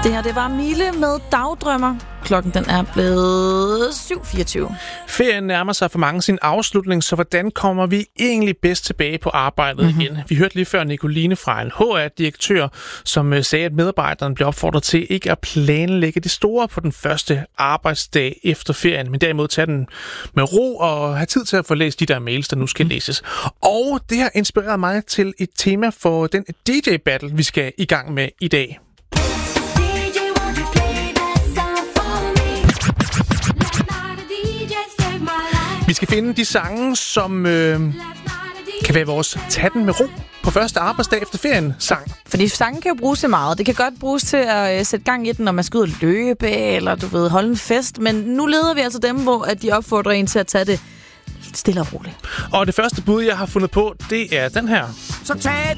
Det her, det var Mille med Dagdrømmer. Klokken den er blevet 7:24. Ferien nærmer sig for mange sin afslutning, så hvordan kommer vi egentlig bedst tilbage på arbejdet igen? Vi hørte lige før Nicoline fra en HR-direktør, som sagde, at medarbejderen bliver opfordret til ikke at planlægge det store på den første arbejdsdag efter ferien, men derimod tage den med ro og have tid til at få læst de der mails, der nu skal læses. Og det har inspireret mig til et tema for den DJ-battle, vi skal i gang med i dag. Vi skal finde de sange, som kan være vores tag den med ro på første arbejdsdag efter ferien sang. Fordi sange kan jo bruges til meget. Det kan godt bruges til at sætte gang i den, når man skal ud og løbe, eller du ved, holde en fest. Men nu leder vi altså dem, hvor at de opfordrer en til at tage det stille og roligt. Og det første bud, jeg har fundet på, det er den her. Så tag